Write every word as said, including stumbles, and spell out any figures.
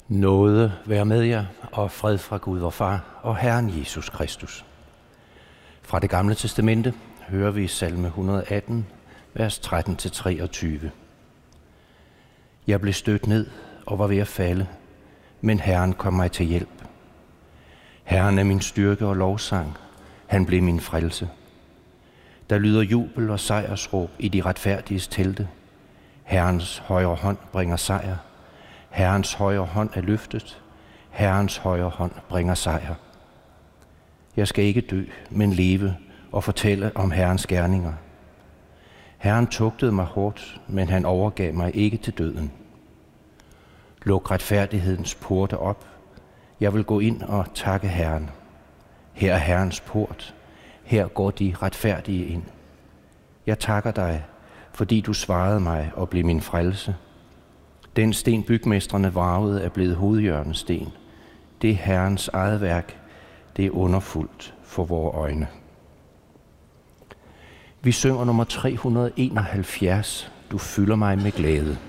Nåde være med jer, og fred fra Gud vor Far og Herren Jesus Kristus. Fra det gamle testamente hører vi salme et hundrede og atten, vers tretten til treogtyve. Jeg blev stødt ned og var ved at falde, men Herren kom mig til hjælp. Herren er min styrke og lovsang, han blev min frelse. Der lyder jubel og sejrsråb i de retfærdiges telte. Herrens højre hånd bringer sejr. Herrens højre hånd er løftet. Herrens højre hånd bringer sejr. Jeg skal ikke dø, men leve og fortælle om Herrens gerninger. Herren tugtede mig hårdt, men han overgav mig ikke til døden. Luk retfærdighedens porte op. Jeg vil gå ind og takke Herren. Her er Herrens port. Her går de retfærdige ind. Jeg takker dig, fordi du svarede mig og blev min frelse. Den sten bygmestrene varvede er blevet hovedhjørnesten. Det er Herrens eget værk. Det er underfuldt for vore øjne. Vi synger nummer tre hundrede og enoghalvfjerds. Du fylder mig med glæde.